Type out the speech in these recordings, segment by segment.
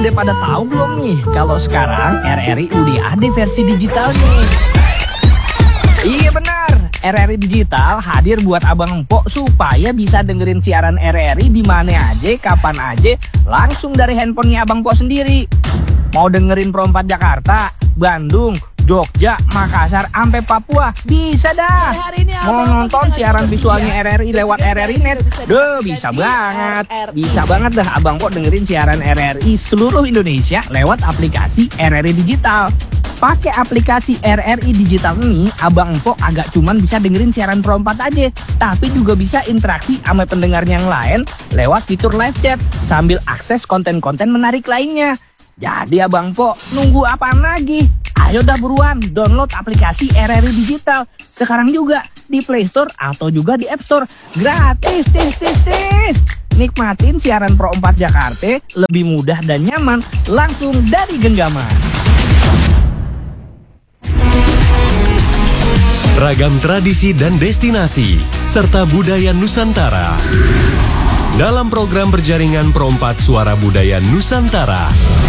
Udah pada tahu belum nih kalau sekarang RRI udah ada versi digitalnya? Iya benar, RRI Digital hadir buat abang empok supaya bisa dengerin siaran RRI di mana aja, kapan aja, langsung dari handphonenya abang empok sendiri. Mau dengerin Pro 4 Jakarta, Bandung, Jogja, Makassar, sampai Papua, bisa dah. Mau nonton siaran visualnya RRI lewat RRI Net, bisa banget. Bisa banget dah abang empok dengerin siaran RRI seluruh Indonesia lewat aplikasi RRI Digital. Pakai aplikasi RRI Digital ini, abang empok agak cuman bisa dengerin siaran Pro 4 aja, tapi juga bisa interaksi sama pendengar yang lain lewat fitur live chat sambil akses konten-konten menarik lainnya. Jadi abang empok nunggu apaan lagi? Ayo dah buruan download aplikasi RRI Digital sekarang juga di Play Store atau juga di App Store. Gratis, tis. Nikmatin siaran Pro 4 Jakarta lebih mudah dan nyaman langsung dari genggaman. Ragam tradisi dan destinasi, serta budaya Nusantara. Dalam program berjaringan Pro 4 Suara Budaya Nusantara.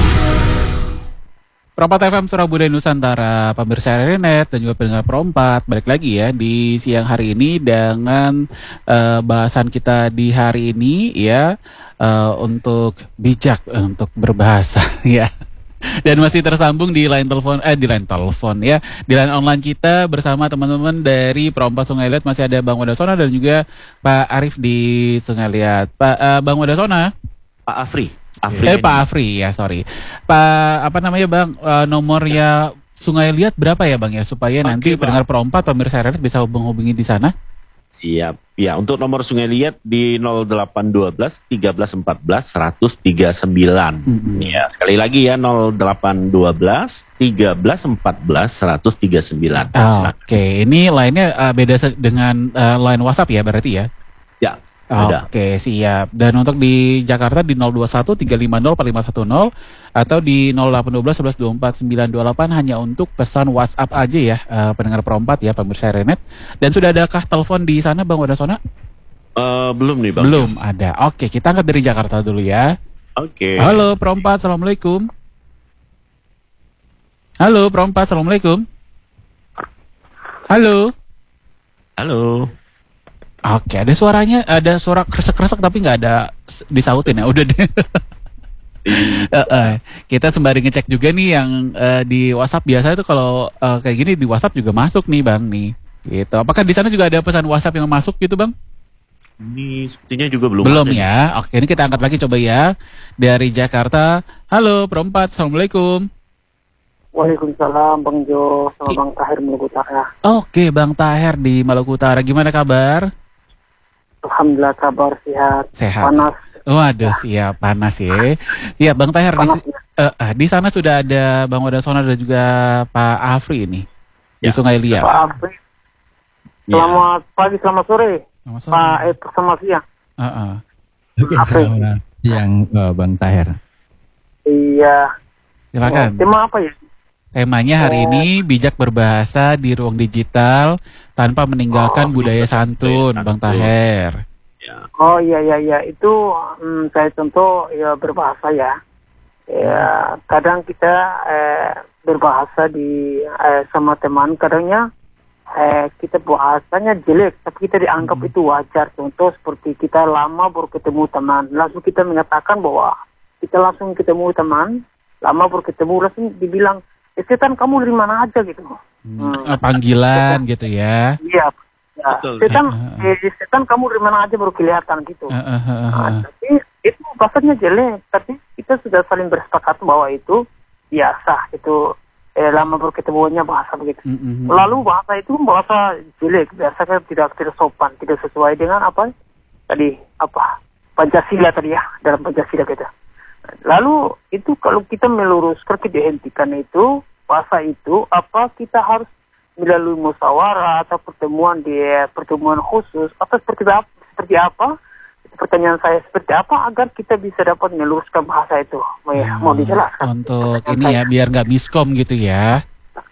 Pro 4 FM Suara Budaya Nusantara, pemirsa RRI Net dan juga pendengar Pro 4. Balik lagi ya di siang hari ini dengan bahasan kita di hari ini ya, untuk bijak untuk berbahasa ya. Dan masih tersambung di line telepon ya, di line online kita bersama teman-teman dari Pro 4 Sungai Liat. Masih ada Bang Wadasona dan juga Pak Arif di Sungai Liat. Bang Wadasona? Pak Afri Pak Afri ya, sorry. Pak apa namanya Bang, nomornya Sungai Liat berapa ya Bang ya, supaya nanti pendengar Pro 4 pemirsa RRI bisa hubungi di sana. Siap. Ya, untuk nomor Sungai Liat di 0812 13 14 139. Ya, sekali lagi ya 0812 13 14 139. Oke, ini lainnya beda dengan line WhatsApp ya berarti ya? Ya. Ada. Oke, siap. Dan untuk di Jakarta di 021 350 4510 atau di 0812 11 24 928 hanya untuk pesan WhatsApp aja ya, pendengar Pro 4 ya, pemirsa RRI Net. Dan sudah adakah telepon di sana Bang Wadasona? Belum nih Bang. Belum ada. Oke, kita angkat dari Jakarta dulu ya. Oke. Halo Pro 4, Assalamualaikum. Halo Pro 4, Assalamualaikum. Halo. Oke, ada suaranya, ada suara kresek-kresek tapi nggak ada disautin ya, udah deh. Kita sembari ngecek juga nih yang di WhatsApp. Biasa itu kalau kayak gini di WhatsApp juga masuk nih Bang nih. Gitu. Apakah di sana juga ada pesan WhatsApp yang masuk gitu Bang? Ini sepertinya juga belum. Belum ya. Oke, ini kita angkat lagi coba ya. Dari Jakarta. Halo Pro 4, Assalamualaikum. Waalaikumsalam Bang Jo, sama Bang Tahir Maluku Utara. Oke, Bang Tahir di Maluku Utara. Gimana kabar? Alhamdulillah kabar sehat. Panas. Waduh, siap panas ya. Iya, Bang Tahir di sana sudah ada Bang Wadasona dan juga Pak Afri ini di Sungai Liat. Pak Afri. Selamat pagi, selamat sore. Pak selamat siang. Oke, selamat siang Bang Tahir. Iya. Silakan. Tema apa ya? Temanya hari ini bijak berbahasa di ruang digital tanpa meninggalkan budaya santun, Bang Tahir. Oh iya, itu saya contoh ya berbahasa ya. Ya kadang kita berbahasa di sama teman, kadangnya kita bahasanya jelek, tapi kita dianggap itu wajar. Contoh seperti kita lama baru ketemu teman, langsung kita mengatakan bahwa kita langsung ketemu teman, lama baru ketemu langsung dibilang, setan kamu dari mana aja gitu. Panggilan gitu ya. Iya. Ya, setan kamu dari mana aja baru kelihatan gitu. Tapi itu bahasanya jelek, tapi kita sudah saling bersepakat bahwa itu biasa, itu lama baru ketemunya bahasa begitu. Lalu bahasa itu bahasa jelek, biasanya tidak sopan, tidak sesuai dengan apa tadi, Pancasila tadi ya, dalam Pancasila kita. Lalu itu kalau kita meluruskan, kita dihentikan itu bahasa itu, apa kita harus melalui musyawarah atau pertemuan khusus atau seperti apa? Pertanyaan saya seperti apa agar kita bisa dapat meluruskan bahasa itu? Mau dijelaskan? Untuk ini ya, biar nggak miskom gitu ya.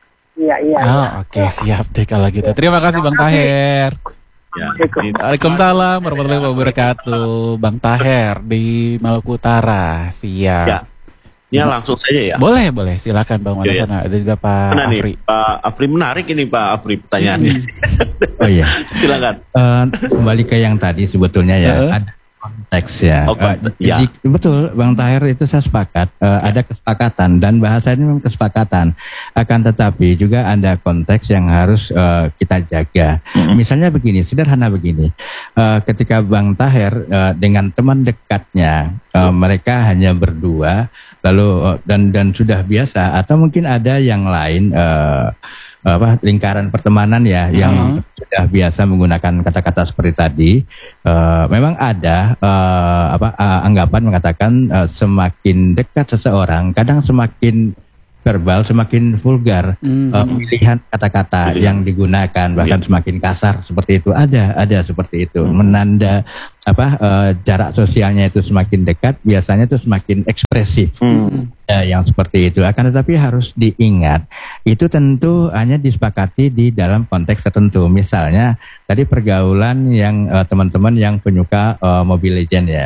Iya. Oke, siap deh kalau gitu. Terima kasih Bang Tahir. Waalaikumsalam warahmatullahi wabarakatuh. Bang Tahir di Maluku Utara. Siap. Ya langsung saja ya. Boleh, silakan Bang Wanda sana. Ada juga Pak Afri. Pak Afri, menarik ini Pak Afri pertanyaannya. Oh iya. Silakan. Kembali ke yang tadi sebetulnya ya, ada konteks ya. Betul, Bang Tahir, itu saya sepakat. Ada kesepakatan dan bahasa ini memang kesepakatan. Akan tetapi juga ada konteks yang harus kita jaga. Misalnya begini, sederhana begini. Ketika Bang Tahir dengan teman dekatnya, mereka hanya berdua, lalu dan sudah biasa, atau mungkin ada yang lain lingkaran pertemanan ya yang sudah biasa menggunakan kata-kata seperti tadi. Memang ada anggapan mengatakan semakin dekat seseorang kadang semakin verbal, semakin vulgar pilihan kata-kata yang digunakan, bahkan semakin kasar seperti itu. Ada seperti itu, menanda jarak sosialnya itu semakin dekat, biasanya itu semakin ekspresif. Yang seperti itu. Akan tetapi harus diingat, itu tentu hanya disepakati di dalam konteks tertentu. Misalnya tadi pergaulan yang teman-teman yang penyuka Mobile Legends ya.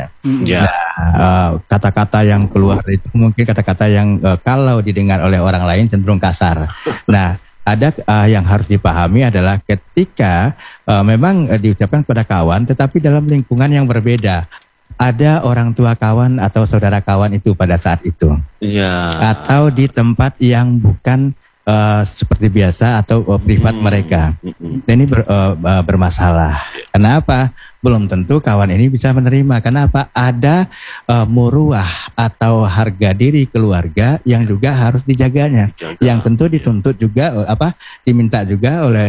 Kata-kata yang keluar itu mungkin kata-kata yang kalau didengar oleh orang lain cenderung kasar. Nah, ada yang harus dipahami adalah ketika memang diucapkan kepada kawan, tetapi dalam lingkungan yang berbeda. Ada orang tua kawan atau saudara kawan itu pada saat itu. Atau di tempat yang bukan seperti biasa atau privat mereka. Ini bermasalah. Kenapa? Belum tentu kawan ini bisa menerima. Kenapa? Ada muruah atau harga diri keluarga yang juga harus dijaganya. Yang tentu dituntut juga diminta juga oleh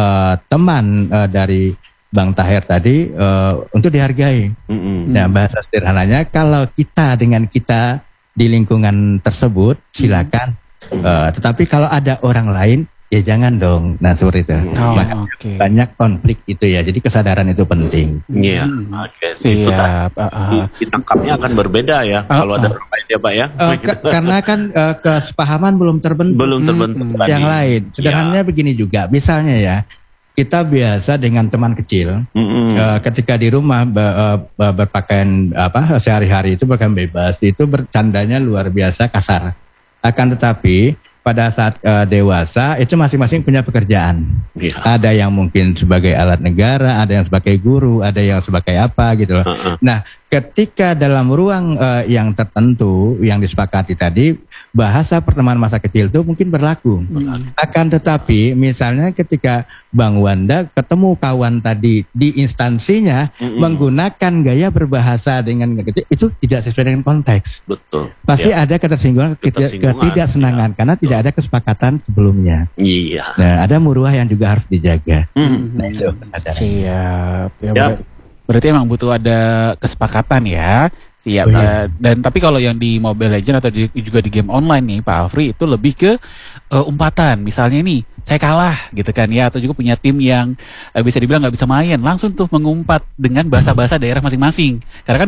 teman dari Bang Tahir tadi untuk dihargai. Nah, bahasa sederhananya, kalau kita dengan kita di lingkungan tersebut silakan. Tetapi kalau ada orang lain, ya jangan dong. Nah, seperti itu. Banyak konflik itu ya. Jadi kesadaran itu penting. Iya. Siap. Ditangkapnya akan berbeda ya kalau ada orang lain ya Pak ya. Karena kan kesepahaman belum terbentuk. Yang lain. Sederhananya begini juga. Misalnya ya, kita biasa dengan teman kecil, ketika di rumah berpakaian sehari-hari itu berpakaian bebas, itu bercandanya luar biasa kasar. Akan tetapi pada saat dewasa itu masing-masing punya pekerjaan. Ada yang mungkin sebagai alat negara, ada yang sebagai guru, ada yang sebagai apa gitu loh. Nah, ketika dalam ruang yang tertentu yang disepakati tadi, bahasa pertemanan masa kecil itu mungkin berlaku. Akan tetapi misalnya ketika Bang Wanda ketemu kawan tadi di instansinya menggunakan gaya berbahasa dengan kecil, itu tidak sesuai dengan konteks. Betul. Pasti ada ketersinggungan, ketidaksenangan karena tidak ada kesepakatan sebelumnya. Nah, ada muruah yang juga harus dijaga. Nah, itu siap. Berarti emang butuh ada kesepakatan ya. Siap. Dan tapi kalau yang di Mobile Legends atau juga di game online nih Pak Afri, itu lebih ke umpatan. Misalnya nih, saya kalah gitu kan ya, atau juga punya tim yang bisa dibilang nggak bisa main, langsung tuh mengumpat dengan bahasa-bahasa daerah masing-masing. Karena kan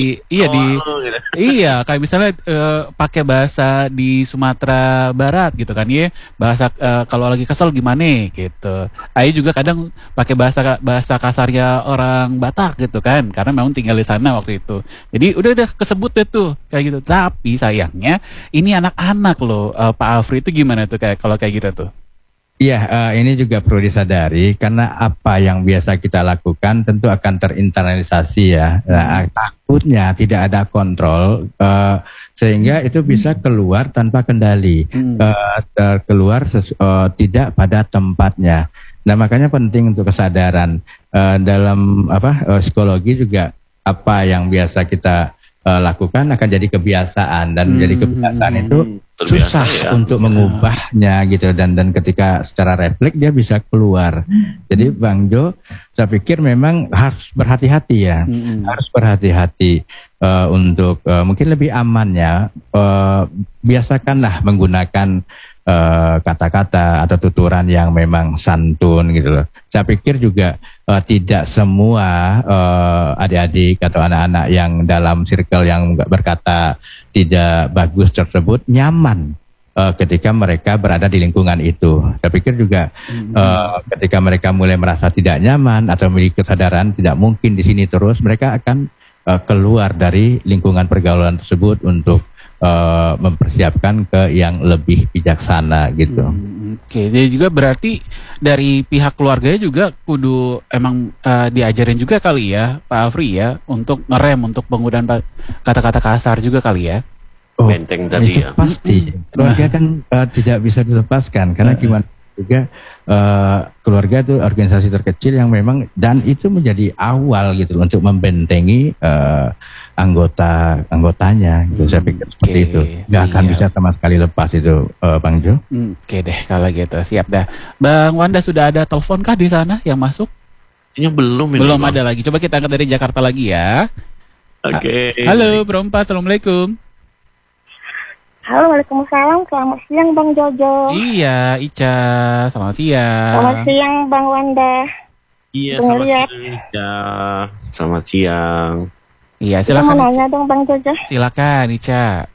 kayak misalnya pakai bahasa di Sumatera Barat gitu kan ya, bahasa kalau lagi kesel gimana gitu. Ayo juga kadang pakai bahasa kasarnya orang Batak gitu kan, karena memang tinggal di sana waktu itu. Jadi udah kesebut deh tuh kayak gitu. Tapi sayangnya ini anak-anak loh, Pak Afri, itu gimana tuh kalau kayak gitu tuh? Iya, ini juga perlu disadari karena apa yang biasa kita lakukan tentu akan terinternalisasi ya. Nah, takutnya tidak ada kontrol sehingga itu bisa keluar tanpa kendali, keluar tidak pada tempatnya. Nah, makanya penting untuk kesadaran dalam psikologi juga apa yang biasa kita lakukan akan jadi kebiasaan dan menjadi kebiasaan itu susah untuk mengubahnya gitu dan ketika secara refleks dia bisa keluar. Jadi Bang Jo, saya pikir memang harus berhati-hati ya, harus berhati-hati untuk mungkin lebih amannya biasakanlah menggunakan kata-kata atau tuturan yang memang santun gitu loh. Saya pikir juga tidak semua adik-adik atau anak-anak yang dalam circle yang berkata tidak bagus tersebut nyaman ketika mereka berada di lingkungan itu. Saya pikir juga ketika mereka mulai merasa tidak nyaman atau memiliki kesadaran tidak mungkin di sini terus, mereka akan keluar dari lingkungan pergaulan tersebut untuk mempersiapkan ke yang lebih bijaksana gitu. Oke, jadi juga berarti dari pihak keluarganya juga kudu emang diajarin juga kali ya Pak Afri ya untuk ngerem untuk penggunaan kata-kata kasar juga kali ya. Oh, Benteng tadi ya. Pasti keluarga kan tidak bisa dilepaskan karena gimana juga keluarga itu organisasi terkecil yang memang dan itu menjadi awal gitu untuk membentengi anggotanya gitu. Saya pikir seperti itu nggak akan bisa sama sekali lepas itu Bang Jo. Oke deh kalau gitu siap dah. Bang Wanda sudah ada telepon kah di sana yang masuk? Ini belum ada lagi. Coba kita angkat dari Jakarta lagi ya. Oke. Halo Bro 4, assalamualaikum. Halo, waalaikumsalam. Selamat siang, Bang Jojo. Iya, Ica. Selamat siang. Selamat siang, Bang Wanda. Iya, selamat siang. Ica. Selamat siang. Iya, silakan. Mau nanya dong, Bang Jojo. Silakan, Ica.